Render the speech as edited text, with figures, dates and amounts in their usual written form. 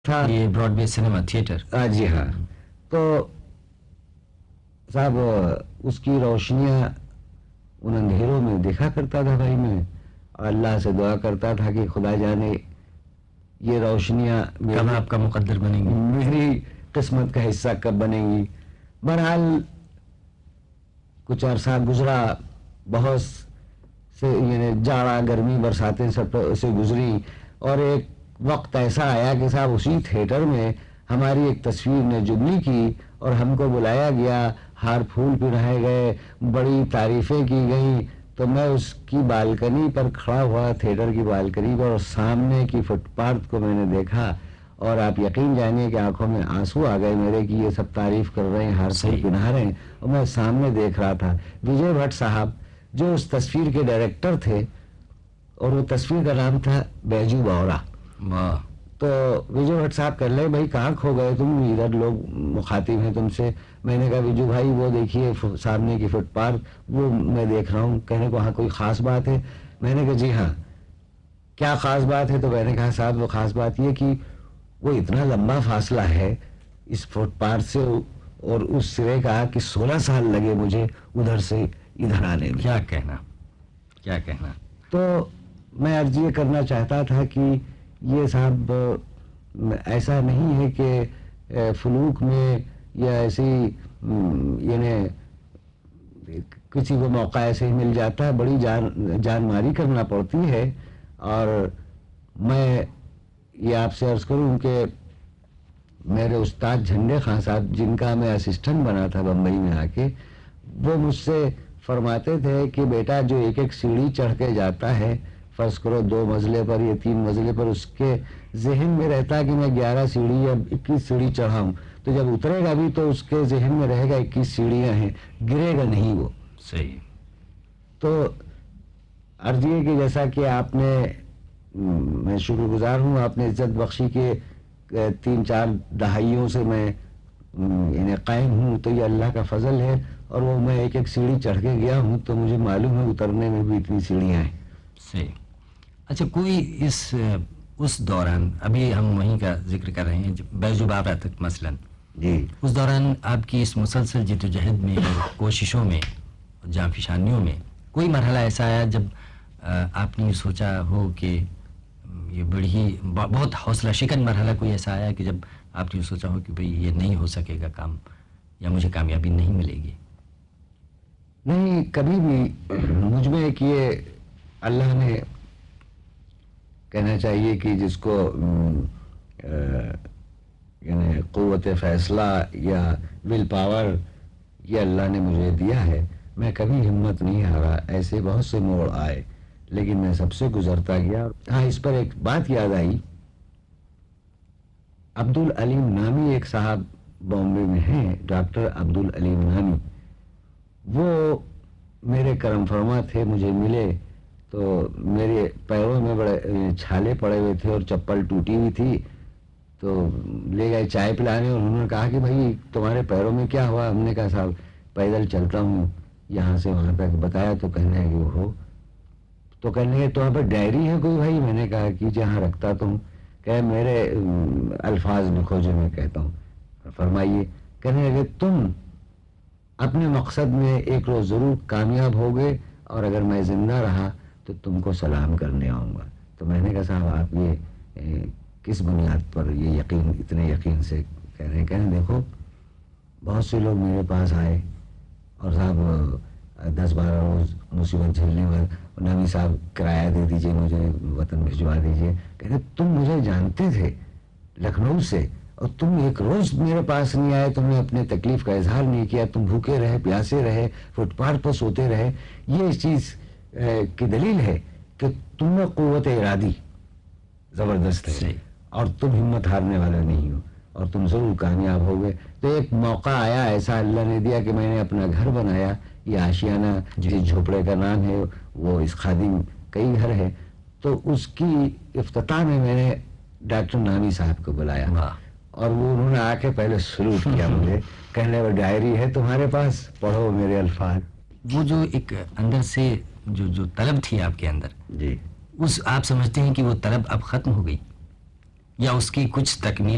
تھا یہ براڈ وے cinema theatre. جی ہاں. تو صاحب اس کی روشنیاں ان اندھیروں میں دیکھا کرتا تھا بھائی میں، اور اللہ سے دعا کرتا تھا کہ خدا جانے یہ روشنیاں کب آپ کا مقدر بنیں گی، میری قسمت کا حصہ کب بنیں گی. بہرحال کچھ عرصہ گزرا، بہت سے یعنی جاڑا گرمی برساتیں سب سے گزری، اور ایک وقت ایسا آیا کہ صاحب اسی تھیٹر میں ہماری ایک تصویر نے جبلی کی اور ہم کو بلایا گیا، ہار پھول پہنائے گئے، بڑی تعریفیں کی گئیں. تو میں اس کی بالکنی پر کھڑا ہوا، تھیٹر کی بالکنی پر، اور سامنے کی فٹ پاتھ کو میں نے دیکھا، اور آپ یقین جانیے کہ آنکھوں میں آنسو آ گئے میرے کہ یہ سب تعریف کر رہے ہیں، ہار پھول پہنا رہے ہیں، اور میں سامنے دیکھ رہا تھا وجے بھٹ صاحب جو اس تصویر کے ڈائریکٹر تھے، اور وہ تصویر کا نام تھا بیجو باورا. تو وجے بھٹ صاحب کہہ رہے بھائی کہاں کھو گئے تم، ادھر لوگ مخاطب ہیں تم سے. میں نے کہا وجو بھائی وہ دیکھیے سامنے کی فٹ پاتھ، وہ میں دیکھ رہا ہوں. کہنے کو ہاں کوئی خاص بات ہے؟ میں نے کہا جی ہاں. کیا خاص بات ہے؟ تو میں نے کہا صاحب وہ خاص بات یہ کہ وہ اتنا لمبا فاصلہ ہے اس فٹ پاتھ سے اور اس سرے کا کہ 16 سال لگے مجھے ادھر سے ادھر آنے میں. کیا کہنا، کیا کہنا. تو میں عرض یہ کرنا چاہتا تھا کہ یہ صاحب ایسا نہیں ہے کہ فلوک میں یا ایسی یعنی کسی کو موقع ایسے ہی مل جاتا ہے، بڑی جان ماری کرنا پڑتی ہے. اور میں یہ آپ سے عرض کروں کہ میرے استاد جھنڈے خان صاحب جن کا میں اسسٹنٹ بنا تھا بمبئی میں آ کے، وہ مجھ سے فرماتے تھے کہ بیٹا جو ایک ایک سیڑھی چڑھ کے جاتا ہے، فرض کرو 2 منزلے پر یا 3 منزلے پر، اس کے ذہن میں رہتا ہے کہ میں 11 سیڑھی یا 21 سیڑھی چڑھا ہوں. تو جب اترے گا بھی تو اس کے ذہن میں رہے گا 21 سیڑھیاں ہیں، گرے گا نہیں وہ. صحیح. تو عرض یہ کہ جیسا کہ آپ نے، میں شکر گزار ہوں، آپ نے عزت بخشی کے 3-4 دہائیوں سے میں یعنی قائم ہوں، تو یہ اللہ کا فضل ہے. اور وہ میں ایک ایک سیڑھی چڑھ کے گیا ہوں تو مجھے معلوم ہے اترنے میں بھی اتنی سیڑھیاں ہیں. صحیح. اچھا، کوئی اس دوران، ابھی ہم وہیں کا ذکر کر رہے ہیں بیجو باورا تک مثلاً، جی اس دوران آپ کی اس مسلسل جدوجہد میں اور کوششوں میں، جانفشانیوں میں، کوئی مرحلہ ایسا آیا جب آپ نے یہ سوچا ہو کہ یہ بڑی بہت حوصلہ شکن مرحلہ کوئی ایسا آیا کہ جب آپ نے یہ سوچا ہو کہ بھئی یہ نہیں ہو سکے گا کام، یا مجھے کامیابی نہیں ملے گی؟ نہیں، کبھی بھی مجھ میں کہ یہ اللہ نے، کہنا چاہیے کہ جس کو یعنی قوت فیصلہ یا ول پاور یہ اللہ نے مجھے دیا ہے. میں کبھی ہمت نہیں ہارا. ایسے بہت سے موڑ آئے لیکن میں سب سے گزرتا گیا. ہاں، اس پر ایک بات یاد آئی. عبدالعلیم نامی ایک صاحب بامبے میں ہیں، ڈاکٹر عبدالعلیم نامی. وہ میرے کرم فرما تھے، مجھے ملے تو میرے پیروں میں بڑے چھالے پڑے ہوئے تھے اور چپل ٹوٹی ہوئی تھی. تو لے گئے چائے پلانے، اور انہوں نے کہا کہ بھائی تمہارے پیروں میں کیا ہوا؟ ہم نے کہا صاحب پیدل چلتا ہوں یہاں سے وہاں تک. بتایا تو کہنے ہے کہ وہ ہو. تو کہنے لگے تو وہاں پہ ڈائری ہے کوئی بھائی؟ میں نے کہا کہ جہاں رکھتا تم. کہ میرے الفاظ لکھو جو میں کہتا ہوں. فرمائیے. کہنے لگے تم اپنے مقصد میں ایک روز ضرور کامیاب ہوگے، اور اگر میں زندہ رہا تو تم کو سلام کرنے آؤں گا. تو میں نے کہا صاحب آپ یہ کس بنیاد پر یہ یقین، اتنے یقین سے کہہ رہے ہیں؟ کہنے دیکھو بہت سے لوگ میرے پاس آئے اور صاحب 10-12 روز مصیبت جھیلنے والے، نبی صاحب کرایہ دے دیجئے، مجھے وطن بھجوا دیجئے. کہتے تم مجھے جانتے تھے لکھنؤ سے، اور تم ایک روز میرے پاس نہیں آئے، تم نے اپنے تکلیف کا اظہار نہیں کیا، تم بھوکے رہے، پیاسے رہے، فٹ پاتھ پر سوتے رہے. یہ اس چیز کی دلیل ہے کہ تم میں قوت ارادی زبردست ہے، اور تم ہمت ہارنے والے نہیں ہو، اور تم ضرور کامیاب ہوگے. تو ایک موقع آیا ایسا اللہ نے دیا کہ میں نے اپنا گھر بنایا. یہ آشیانہ جس جھوپڑے کا نام ہے، وہ اس خادم کئی گھر ہے. تو اس کی افتتاح میں میں نے ڈاکٹر نامی صاحب کو بلایا، اور وہ انہوں نے آ کے پہلے سلوٹ کیا مجھے. کہنے وہ ڈائری ہے تمہارے پاس، پڑھو میرے الفاظ. وہ جو ایک اندر سے جو طلب تھی آپ کے اندر، جی، آپ سمجھتے ہیں کہ وہ طلب اب ختم ہو گئی، یا اس کی کچھ تکمیل